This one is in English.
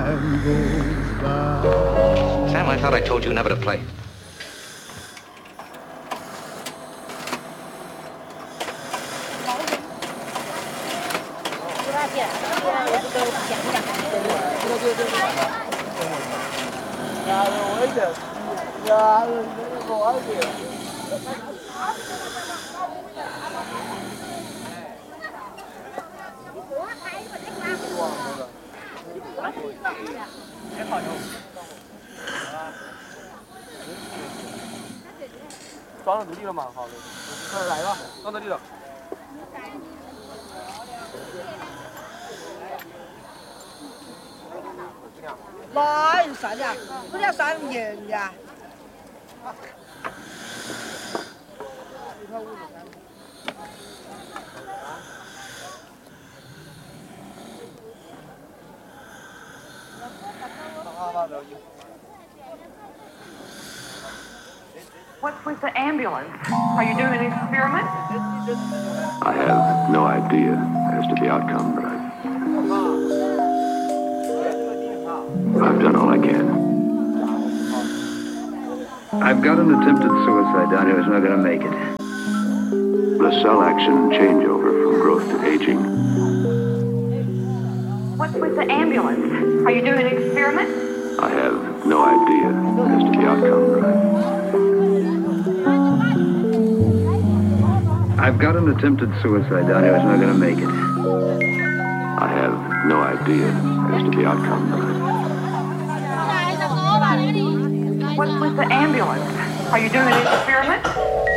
Sam, I thought I told you never to play. Nói sợ nha, cứ đeo sợ em về nhà. What's with the ambulance? Are you doing an experiment? I have no idea as to the outcome, but I've done all I can. I've got an attempted suicide down here who's not going to make it. The cell action changeover from growth to aging. What's with the ambulance? Are you doing an experiment? I have no idea as to the outcome, but I've got an attempted suicide down here who's not going to make it. I have no idea as to the outcome, but What's with the ambulance? Are you doing an experiment?